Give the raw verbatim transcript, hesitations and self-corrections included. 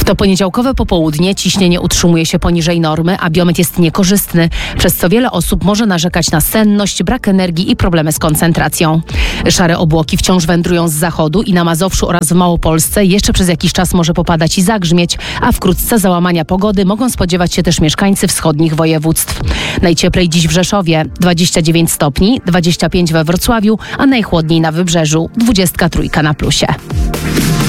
To poniedziałkowe popołudnie ciśnienie utrzymuje się poniżej normy, a biometr jest niekorzystny, przez co wiele osób może narzekać na senność, brak energii i problemy z koncentracją. Szare obłoki wciąż wędrują z zachodu i na Mazowszu oraz w Małopolsce jeszcze przez jakiś czas może popadać i zagrzmieć, a wkrótce załamania pogody mogą spodziewać się też mieszkańcy wschodnich województw. Najcieplej dziś w Rzeszowie dwadzieścia dziewięć stopni, dwadzieścia pięć we Wrocławiu, a najchłodniej na Wybrzeżu dwadzieścia trzy na plusie.